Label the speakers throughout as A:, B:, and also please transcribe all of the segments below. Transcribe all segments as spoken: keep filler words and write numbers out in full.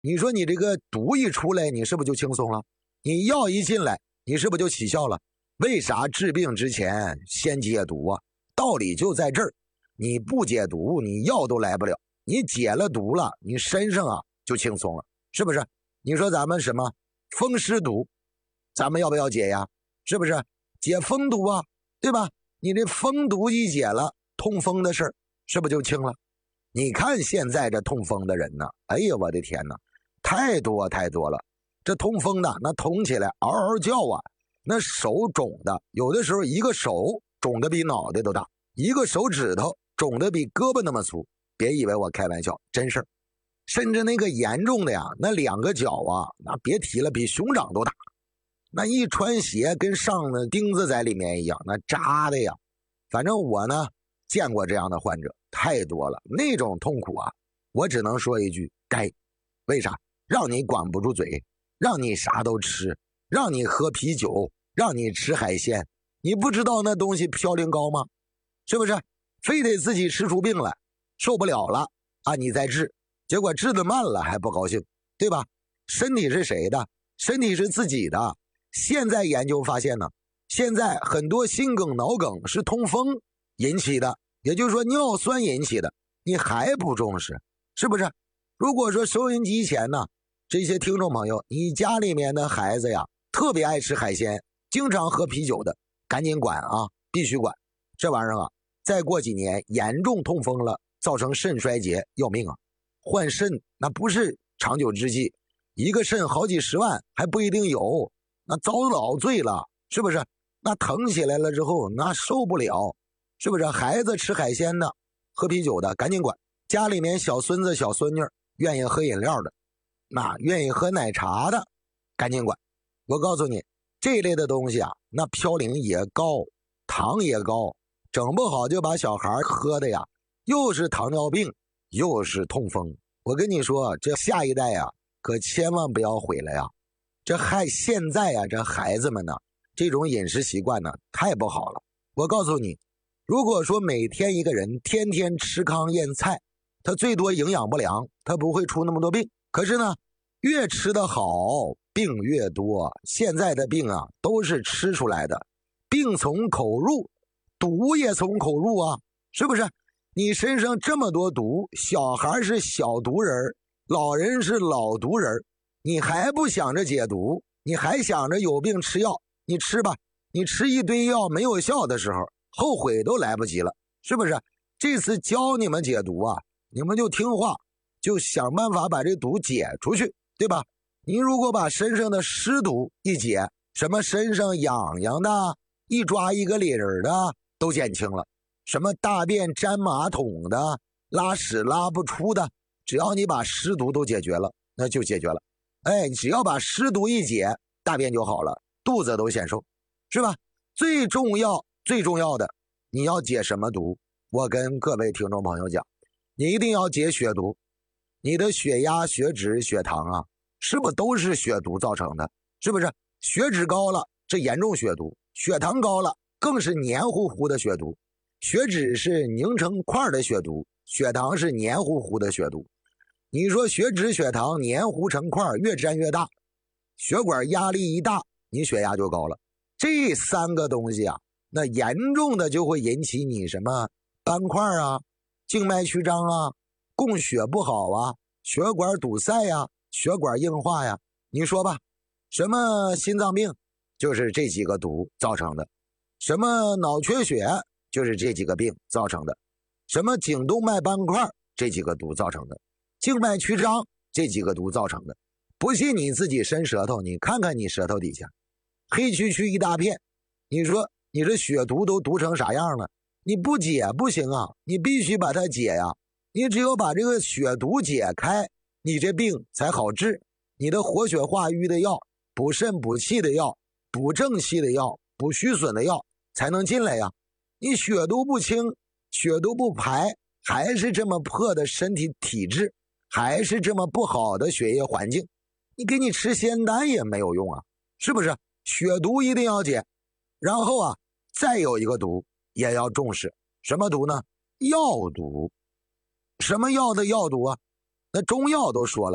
A: 你说你这个毒一出来，你是不是就轻松了？你药一进来，你是不是就起效了？为啥治病之前先解毒啊？道理就在这儿。你不解毒，你药都来不了。你解了毒了，你身上啊就轻松了，是不是？你说咱们什么风湿毒，咱们要不要解呀？是不是？解风毒啊，对吧？你这风毒一解了，痛风的事儿是不是就轻了？你看现在这痛风的人呢，哎呀，我的天哪，太多太多了。这痛风的那痛起来嗷嗷叫啊，那手肿的，有的时候一个手肿的比脑袋都大，一个手指头肿的比胳膊那么粗。别以为我开玩笑，真事儿。甚至那个严重的呀，那两个脚啊，那别提了，比熊掌都大。那一穿鞋跟上了钉子在里面一样，那扎的呀。反正我呢见过这样的患者太多了，那种痛苦啊，我只能说一句该。为啥？让你管不住嘴，让你啥都吃，让你喝啤酒，让你吃海鲜，你不知道那东西嘌呤高吗？是不是？非得自己吃出病来，受不了了啊，你再治，结果治得慢了还不高兴，对吧？身体是谁的？身体是自己的。现在研究发现呢，现在很多心梗脑梗是痛风引起的，也就是说尿酸引起的，你还不重视，是不是？如果说收音机前呢，这些听众朋友，你家里面的孩子呀特别爱吃海鲜，经常喝啤酒的，赶紧管啊，必须管。这玩意儿啊，再过几年严重痛风了，造成肾衰竭要命啊。换肾那不是长久之计，一个肾好几十万还不一定有，那遭老罪了，是不是？那疼起来了之后那受不了，是不是？孩子吃海鲜的，喝啤酒的赶紧管，家里面小孙子小孙女愿意喝饮料的，那愿意喝奶茶的赶紧管。我告诉你，这类的东西啊，那嘌呤也高，糖也高，整不好就把小孩喝的呀又是糖尿病又是痛风。我跟你说，这下一代啊可千万不要回来呀！这害现在啊这孩子们呢，这种饮食习惯呢太不好了。我告诉你，如果说每天一个人天天吃糠咽菜，他最多营养不良，他不会出那么多病。可是呢，越吃得好病越多。现在的病啊都是吃出来的，病从口入，毒也从口入啊，是不是？你身上这么多毒，小孩是小毒人，老人是老毒人，你还不想着解毒，你还想着有病吃药，你吃吧，你吃一堆药没有效的时候，后悔都来不及了，是不是？这次教你们解毒啊，你们就听话，就想办法把这毒解出去，对吧？你如果把身上的湿毒一解，什么身上痒痒的，一抓一个理儿的都减轻了，什么大便粘马桶的，拉屎拉不出的，只要你把湿毒都解决了，那就解决了。哎，只要把湿毒一解，大便就好了，肚子都显瘦，是吧？最重要最重要的，你要解什么毒？我跟各位听众朋友讲，你一定要解血毒。你的血压、血脂、血糖啊，是不是都是血毒造成的？是不是？血脂高了，这严重血毒；血糖高了，更是黏糊糊的血毒。血脂是凝成块的血毒，血糖是黏糊糊的血毒。你说血脂血糖黏糊成块，越粘越大，血管压力一大，你血压就高了。这三个东西啊，那严重的就会引起你什么斑块啊、静脉曲张啊、供血不好啊、血管堵塞呀、血管硬化呀。你说吧，什么心脏病就是这几个毒造成的，什么脑缺血就是这几个病造成的，什么颈动脉斑块这几个毒造成的，静脉曲张这几个毒造成的。不信你自己伸舌头，你看看你舌头底下黑黢黢一大片，你说你这血毒都毒成啥样了？你不解不行啊，你必须把它解呀。你只有把这个血毒解开，你这病才好治。你的活血化瘀的药、补肾补气的药、补正气的药、补虚损的药才能进来呀。你血毒不清，血毒不排，还是这么破的身体体质，还是这么不好的血液环境，你给你吃仙丹也没有用啊，是不是？血毒一定要解。然后啊，再有一个毒也要重视，什么毒呢？药毒。什么药的药毒啊？那中药都说了，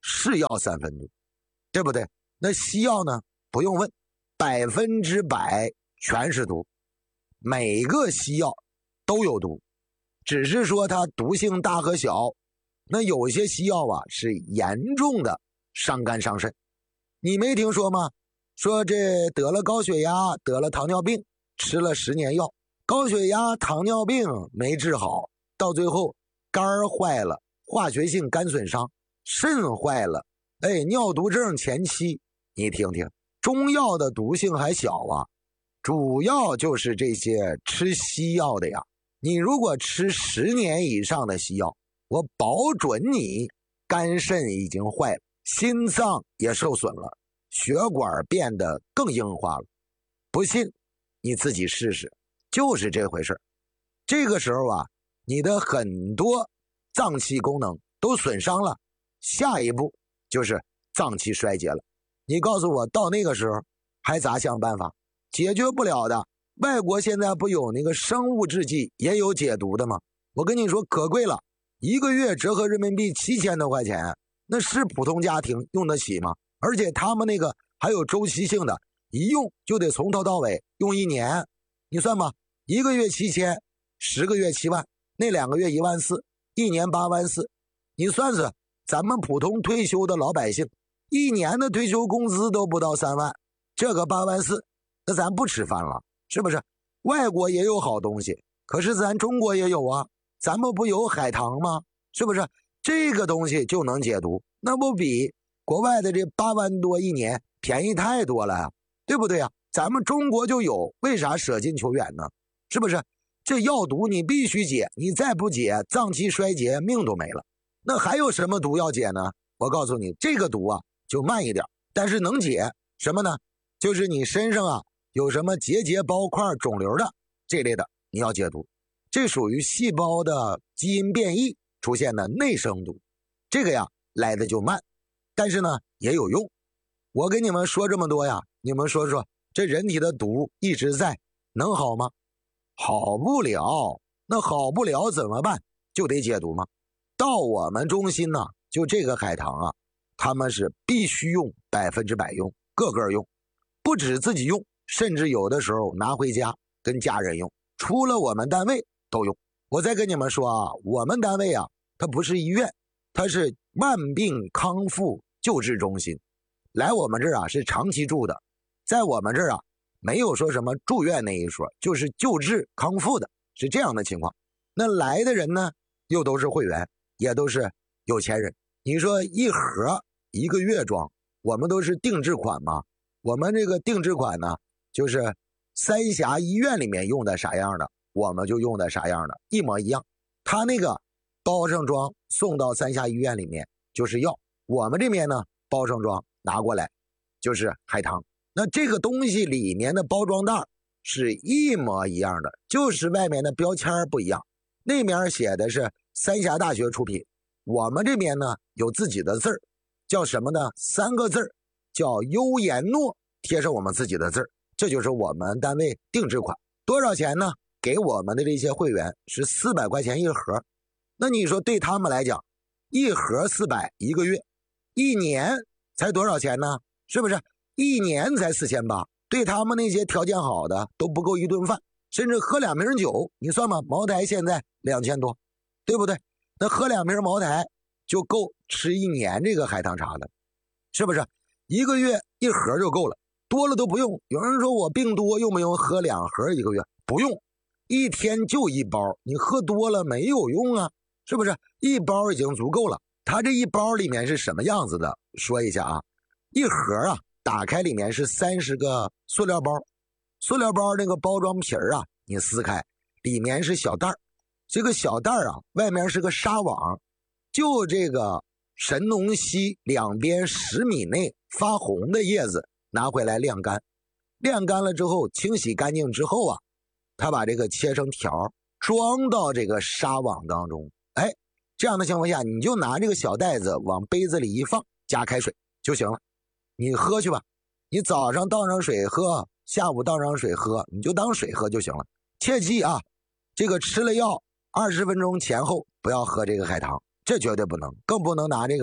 A: 是药三分毒，对不对？那西药呢？不用问，百分之百全是毒，每个西药都有毒，只是说它毒性大和小。那有些西药啊是严重的伤肝伤肾，你没听说吗？说这得了高血压，得了糖尿病，吃了十年药，高血压、糖尿病没治好，到最后肝儿坏了，化学性肝损伤，肾坏了，哎，尿毒症前期。你听听，中药的毒性还小啊，主要就是这些吃西药的呀。你如果吃十年以上的西药，我保准你肝肾已经坏了，心脏也受损了，血管变得更硬化了。不信你自己试试，就是这回事。这个时候啊，你的很多脏器功能都损伤了，下一步就是脏器衰竭了。你告诉我，到那个时候还咋想办法？解决不了的。外国现在不有那个生物制剂也有解毒的吗？我跟你说可贵了，一个月折合人民币七千多块钱，那是普通家庭用得起吗？而且他们那个还有周期性的，一用就得从头到尾用一年。你算吧，一个月七千，十个月七万，那两个月一万四，一年八万四。你算算，咱们普通退休的老百姓，一年的退休工资都不到三万，这个八万四，那咱不吃饭了，是不是？外国也有好东西，可是咱中国也有啊，咱们不有海棠吗？是不是？这个东西就能解毒，那不比国外的这八万多一年便宜太多了呀，对不对呀？咱们中国就有，为啥舍近求远呢？是不是？这药毒你必须解，你再不解，脏器衰竭，命都没了。那还有什么毒要解呢？我告诉你，这个毒啊就慢一点，但是能解什么呢？就是你身上啊有什么结节、包块、肿瘤的这类的，你要解毒。这属于细胞的基因变异出现的内生毒，这个呀来的就慢，但是呢也有用。我跟你们说这么多呀，你们说说，这人体的毒一直在，能好吗？好不了。那好不了怎么办？就得解毒吗？到我们中心呢，就这个海棠啊，他们是必须用，百分之百用，个个用，不止自己用，甚至有的时候拿回家跟家人用，除了我们单位都用。我再跟你们说啊，我们单位啊，它不是医院，它是万病康复救治中心。来我们这儿啊是长期住的，在我们这儿啊没有说什么住院那一说，就是救治康复的，是这样的情况。那来的人呢又都是会员，也都是有钱人。你说一盒一个月装，我们都是定制款嘛，我们这个定制款呢就是三峡医院里面用的啥样的，我们就用的啥样的，一模一样。他那个包上装送到三峡医院里面就是药，我们这边呢包上装拿过来就是海棠。那这个东西里面的包装袋是一模一样的，就是外面的标签不一样，那面写的是三峡大学出品，我们这边呢有自己的字儿，叫什么呢？三个字儿叫优颜诺，贴上我们自己的字儿，这就是我们单位定制款。多少钱呢？给我们的这些会员是四百块钱一盒。那你说对他们来讲，一盒四百一个月，一年才多少钱呢？是不是？一年才四千八，对他们那些条件好的都不够一顿饭，甚至喝两瓶酒，你算吧，茅台现在两千多，对不对？那喝两瓶茅台就够吃一年这个海棠茶的，是不是？一个月一盒就够了，多了都不用。有人说我病多用不用喝两盒一个月？不用，一天就一包，你喝多了没有用啊，是不是？一包已经足够了。它这一包里面是什么样子的？说一下啊，一盒啊打开里面是三十个塑料包，塑料包那个包装皮儿啊你撕开，里面是小袋儿，这个小袋儿啊外面是个纱网，就这个神农溪两边十米内发红的叶子拿回来晾干，晾干了之后清洗干净之后啊，他把这个切成条装到这个纱网当中。哎，这样的情况下你就拿这个小袋子往杯子里一放，加开水就行了，你喝去吧。你早上倒上水喝，下午倒上水喝，你就当水喝就行了。切记啊，这个吃了药二十分钟前后不要喝这个海棠，这绝对不能，更不能拿这个海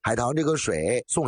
A: 海棠这个水送